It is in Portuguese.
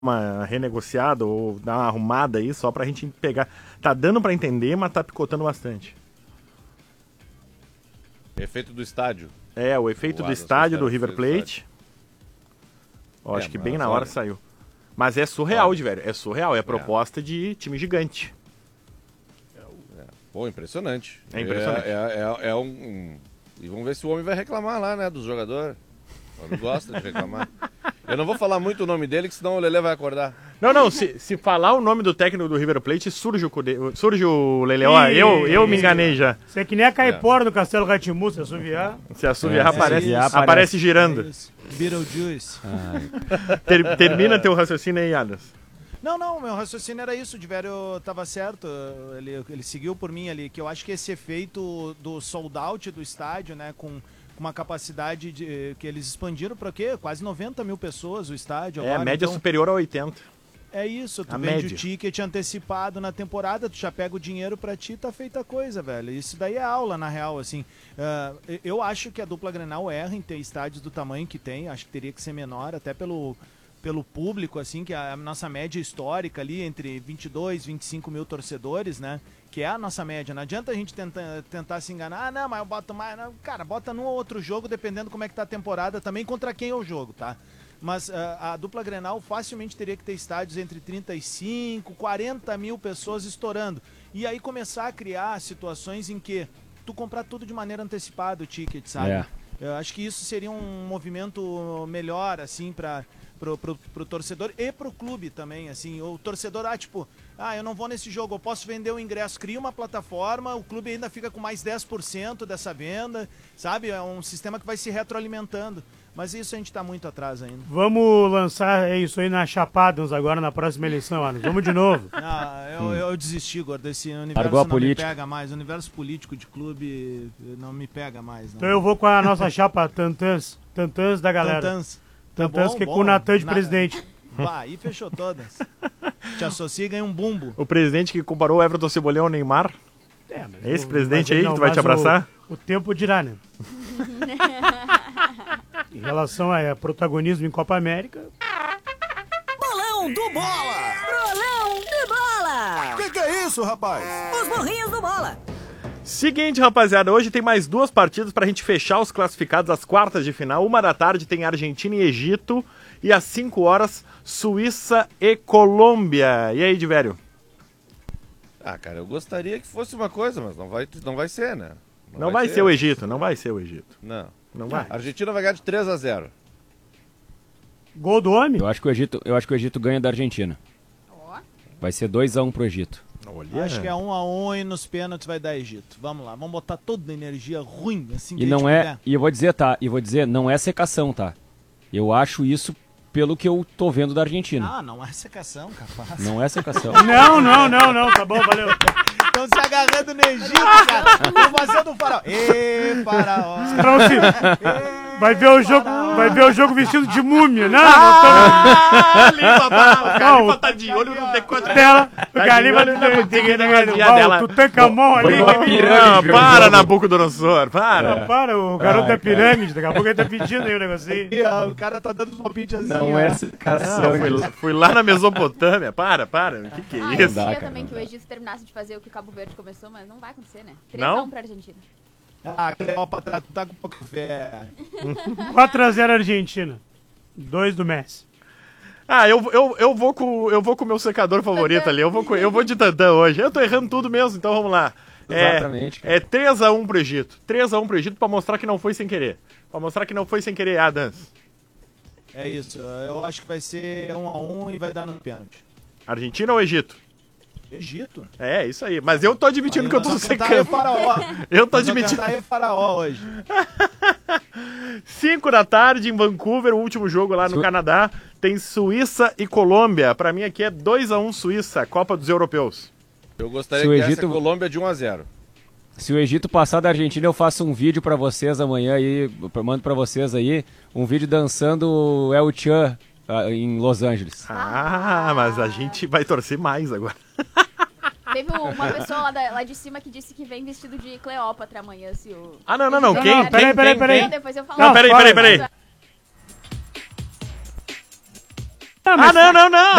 uma renegociada ou dar uma arrumada aí só pra gente pegar. Tá dando pra entender, mas tá picotando bastante. Efeito do estádio. É, o efeito do estádio do River Plate. Ó, acho que bem na hora saiu. Mas é surreal, velho. É surreal. É proposta de time gigante. Pô, impressionante. É impressionante. E vamos ver se o homem vai reclamar lá, né, dos jogadores. Ele gosta de reclamar. Eu não vou falar muito o nome dele, que senão o Lelê vai acordar. Não, se falar o nome do técnico do River Plate, surge o Lelê. Ó, eu me enganei já. Isso é que nem a caipora do Castelo Rá-Tim-Bum, se assoviar. Se assoviar, aparece girando. Beetlejuice. Termina teu raciocínio aí, Adams. Não, meu raciocínio era isso, o Diverio tava certo, ele seguiu por mim ali, que eu acho que esse efeito do sold out do estádio, né, com uma capacidade que eles expandiram para quê? Quase 90 mil pessoas o estádio. Agora, a média então, superior a 80. É isso, tu vende o ticket antecipado na temporada, tu já pega o dinheiro pra ti, tá feita a coisa, velho. Isso daí é aula, na real, assim. Eu acho que a dupla Grenal erra em ter estádios do tamanho que tem, acho que teria que ser menor, até pelo público, assim, que a nossa média histórica ali, entre 22 e 25 mil torcedores, né? Que é a nossa média. Não adianta a gente tentar se enganar. Ah, não, mas eu boto mais. Não. Cara, bota num ou outro jogo, dependendo como é que tá a temporada, também contra quem é o jogo, tá? Mas a dupla Grenal facilmente teria que ter estádios entre 35, 40 mil pessoas estourando. E aí começar a criar situações em que tu comprar tudo de maneira antecipada, o ticket, sabe? Eu acho que isso seria um movimento melhor, assim, pro torcedor e pro clube também, assim. O torcedor, eu não vou nesse jogo, eu posso vender o ingresso, cria uma plataforma, o clube ainda fica com mais 10% dessa venda, sabe? É um sistema que vai se retroalimentando. Mas isso a gente tá muito atrás ainda. Vamos lançar isso aí na Chapadas agora na próxima eleição, Ana. Vamos de novo. Eu desisti, Gordo. Esse universo não me pega mais. O universo político de clube não me pega mais. Não. Então eu vou com a nossa chapa Tantãs da galera. Tantãs que é com o Natan de presidente. Aí fechou todas. Te associa e ganha um bumbo. O presidente que comparou o Everton Cebolinha ao Neymar. Esse presidente aí que tu vai te abraçar? O tempo dirá, né? Em relação a protagonismo em Copa América... Bolão do Bola! Bolão do Bola! Que é isso, rapaz? Os burrinhos do Bola! Seguinte, rapaziada, hoje tem mais 2 partidas pra gente fechar os classificados às quartas de final. 1h tem Argentina e Egito e às 5 horas Suíça e Colômbia. E aí, Diverio? Cara, eu gostaria que fosse uma coisa, mas não vai ser, né? Não vai ser o Egito, não vai ser o Egito. Não vai. A Argentina vai ganhar de 3-0. Gol do homem? Eu acho que o Egito ganha da Argentina. Vai ser 2-1 pro Egito. Olha. Acho que é 1-1 e nos pênaltis vai dar Egito. Vamos lá, vamos botar toda a energia ruim assim que e não é. E eu vou dizer, não é secação, tá? Eu acho isso pelo que eu tô vendo da Argentina. Não é secação, capaz. Não é secação. Não, tá bom, valeu. Estão se agarrando no Egito, cara. Estão fazendo o faraó. Ê, faraó. Vai ver o jogo vestido de múmia, né? O Galifa tá de olho no decote dela. O Galifa dela. Tu tanca a mão ali. Para, Nabucodonosor, para. Para, o garoto da pirâmide. Daqui a pouco ele tá pedindo aí o negocinho. O cara tá dando palpite assim. Não é secação. Fui lá na Mesopotâmia. Para. O que é isso? Eu queria também que o Egito terminasse de fazer o que o Cabo Verde começou, mas não vai acontecer, né? 3-1 pra Argentina. Cleópatra, tu tá com pouco fé. 4-0 Argentina. 2 do Messi. Eu vou com o meu secador favorito ali. Eu vou de Tantã hoje. Eu tô errando tudo mesmo, então vamos lá. Exatamente. É 3-1 pro Egito. 3-1 pro Egito pra mostrar que não foi sem querer. Adams. É isso. Eu acho que vai ser 1-1 e vai dar no pênalti. Argentina ou Egito? Egito? É, isso aí. Mas eu tô admitindo que eu tô secando. Eu tô admitindo. Eu faraó hoje. 5h em Vancouver, o último jogo lá no Canadá. Tem Suíça e Colômbia. Pra mim aqui é 2-1 Suíça, Copa dos Europeus. Eu gostaria que essa Colômbia de 1-0. Se o Egito passar da Argentina, eu faço um vídeo pra vocês amanhã aí, mando pra vocês aí, um vídeo dançando El Chan em Los Angeles. Mas a gente vai torcer mais agora. Teve uma pessoa lá de cima que disse que vem vestido de Cleópatra amanhã, se o... Não. Quem? Peraí. Depois eu falo. Não, peraí. Não, mas não.